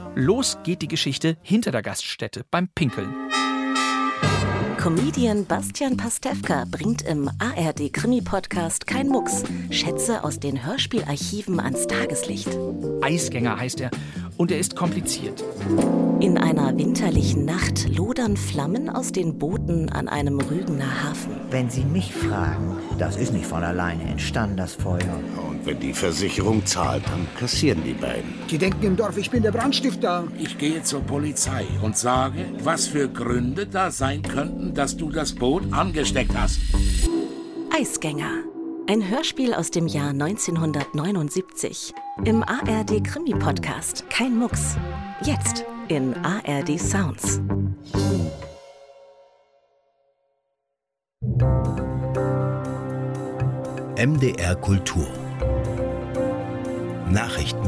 Los geht die Geschichte hinter der Gaststätte beim Pinkeln. Comedian Bastian Pastewka bringt im ARD-Krimi-Podcast Kein Mucks Schätze aus den Hörspielarchiven ans Tageslicht. Eisgänger heißt er und er ist kompliziert. In einer winterlichen Nacht lodern Flammen aus den Booten an einem Rügener Hafen. Wenn Sie mich fragen, das ist nicht von alleine entstanden, das Feuer. Und wenn die Versicherung zahlt, dann kassieren die beiden. Die denken im Dorf, ich bin der Brandstifter. Ich gehe zur Polizei und sage, was für Gründe da sein könnten, dass du das Boot angesteckt hast. Eisgänger. Ein Hörspiel aus dem Jahr 1979. Im ARD-Krimi-Podcast Kein Mucks. Jetzt in ARD Sounds. MDR Kultur. Nachrichten.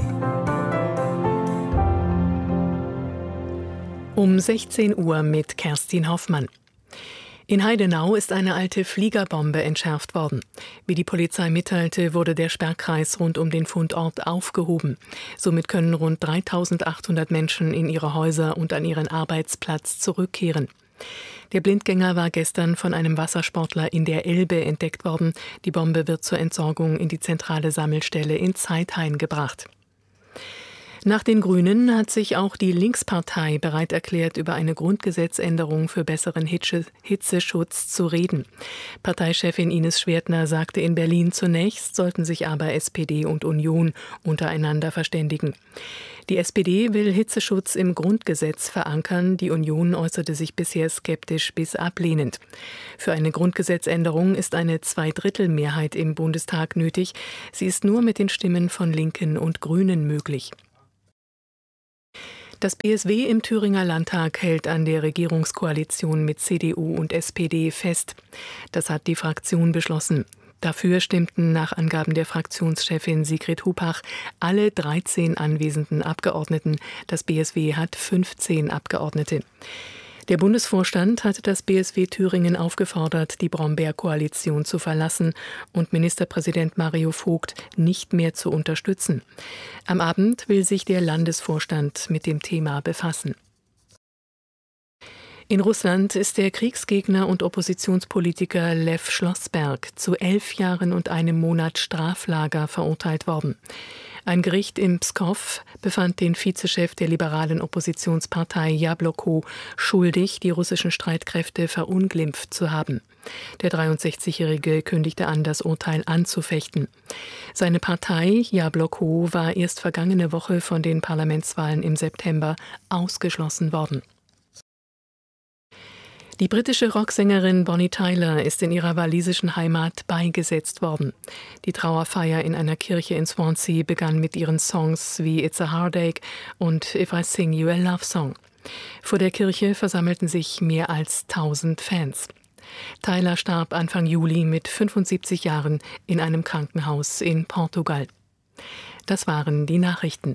Um 16 Uhr mit Kerstin Hoffmann. In Heidenau ist eine alte Fliegerbombe entschärft worden. Wie die Polizei mitteilte, wurde der Sperrkreis rund um den Fundort aufgehoben. Somit können rund 3.800 Menschen in ihre Häuser und an ihren Arbeitsplatz zurückkehren. Der Blindgänger war gestern von einem Wassersportler in der Elbe entdeckt worden. Die Bombe wird zur Entsorgung in die zentrale Sammelstelle in Zeithain gebracht. Nach den Grünen hat sich auch die Linkspartei bereit erklärt, über eine Grundgesetzänderung für besseren Hitzeschutz zu reden. Parteichefin Ines Schwertner sagte in Berlin, zunächst sollten sich aber SPD und Union untereinander verständigen. Die SPD will Hitzeschutz im Grundgesetz verankern. Die Union äußerte sich bisher skeptisch bis ablehnend. Für eine Grundgesetzänderung ist eine Zweidrittelmehrheit im Bundestag nötig. Sie ist nur mit den Stimmen von Linken und Grünen möglich. Das BSW im Thüringer Landtag hält an der Regierungskoalition mit CDU und SPD fest. Das hat die Fraktion beschlossen. Dafür stimmten nach Angaben der Fraktionschefin Sigrid Hupach alle 13 anwesenden Abgeordneten. Das BSW hat 15 Abgeordnete. Der Bundesvorstand hatte das BSW Thüringen aufgefordert, die Brombeer-Koalition zu verlassen und Ministerpräsident Mario Vogt nicht mehr zu unterstützen. Am Abend will sich der Landesvorstand mit dem Thema befassen. In Russland ist der Kriegsgegner und Oppositionspolitiker Lew Schlossberg zu 11 Jahren und einem Monat Straflager verurteilt worden. Ein Gericht in Pskow befand den Vizechef der liberalen Oppositionspartei Jabloko schuldig, die russischen Streitkräfte verunglimpft zu haben. Der 63-Jährige kündigte an, das Urteil anzufechten. Seine Partei Jabloko war erst vergangene Woche von den Parlamentswahlen im September ausgeschlossen worden. Die britische Rocksängerin Bonnie Tyler ist in ihrer walisischen Heimat beigesetzt worden. Die Trauerfeier in einer Kirche in Swansea begann mit ihren Songs wie It's a Heartache und If I Sing You a Love Song. Vor der Kirche versammelten sich mehr als 1000 Fans. Tyler starb Anfang Juli mit 75 Jahren in einem Krankenhaus in Portugal. Das waren die Nachrichten.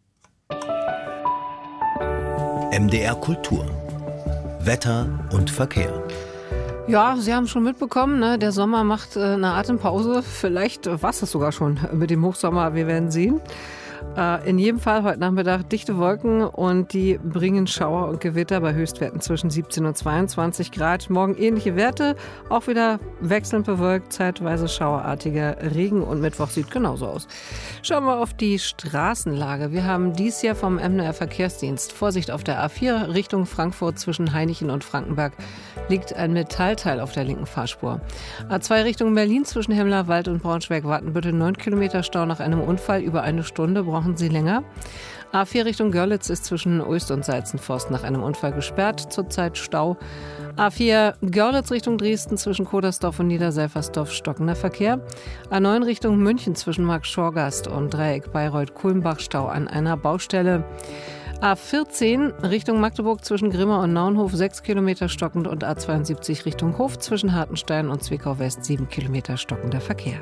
MDR Kultur. Wetter und Verkehr. Ja, Sie haben schon mitbekommen, ne? Der Sommer macht eine Atempause. Vielleicht war es das sogar schon mit dem Hochsommer. Wir werden sehen. In jedem Fall heute Nachmittag dichte Wolken und die bringen Schauer und Gewitter bei Höchstwerten zwischen 17 und 22 Grad. Morgen ähnliche Werte, auch wieder wechselnd bewölkt, zeitweise schauerartiger Regen und Mittwoch sieht genauso aus. Schauen wir auf die Straßenlage. Wir haben dies Jahr vom MDR Verkehrsdienst Vorsicht auf der A4 Richtung Frankfurt zwischen Hainichen und Frankenberg liegt ein Metallteil auf der linken Fahrspur. A2 Richtung Berlin zwischen Hemmerwald und Braunschweig-Wartenbüttel 9 Kilometer Stau nach einem Unfall über eine Stunde. Brauchen Sie länger? A4 Richtung Görlitz ist zwischen Oest und Salzenforst nach einem Unfall gesperrt. Zurzeit Stau. A4 Görlitz Richtung Dresden zwischen Kodersdorf und Niederselversdorf stockender Verkehr. A9 Richtung München zwischen Markt-Schorgast und Dreieck Bayreuth-Kulmbach Stau an einer Baustelle. A14 Richtung Magdeburg zwischen Grimma und Naunhof 6 Kilometer stockend und A72 Richtung Hof zwischen Hartenstein und Zwickau West 7 Kilometer stockender Verkehr.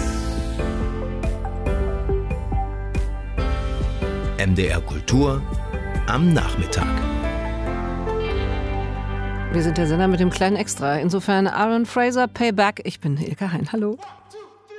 MDR Kultur am Nachmittag. Wir sind der Sender mit dem kleinen Extra. Insofern Aaron Fraser, Payback. Ich bin Ilka Hein. Hallo.